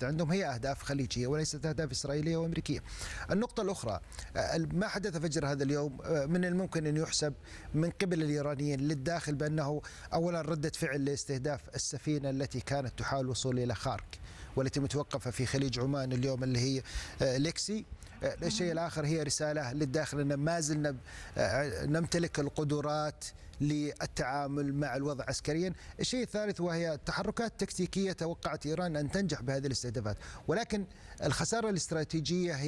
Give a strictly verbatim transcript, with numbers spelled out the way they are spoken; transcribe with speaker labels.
Speaker 1: المتواجدة عندهم هي أهداف خليجية وليست أهداف إسرائيلية وأمريكية. النقطة الأخرى، ما حدث فجر هذا اليوم من الممكن أن يحسب من قبل الإيرانيين للداخل بأنه أولا ردة فعل لاستهداف السفينة التي كانت تحاول الوصول إلى خارك والتي متوقفة في خليج عمان اليوم اللي هي ليكسي. الشيء الآخر هي رسالة للداخل أن ما زلنا نمتلك القدرات للتعامل مع الوضع عسكريا. الشيء الثالث وهي تحركات تكتيكية توقعت إيران أن تنجح بهذه الاستهدافات، ولكن الخسارة الاستراتيجية هي